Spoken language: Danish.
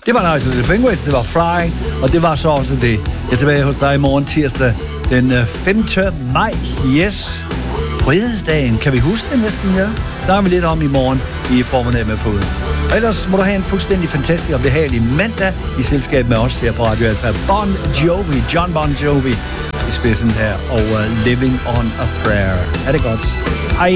Det var Night of the Penguins, det var Fly, og det var så også det. Jeg er tilbage hos dig i morgen tirsdag den 5. maj. Yes. Frihedsdagen, kan vi huske det næsten, ja? Snakker vi lidt om i morgen i Formiddag med Foden. Og ellers må du have en fuldstændig fantastisk og behagelig mandag i selskab med os her på Radio Alfa. John Bon Jovi i spidsen her, og Living on a Prayer. Er det godt? Hej.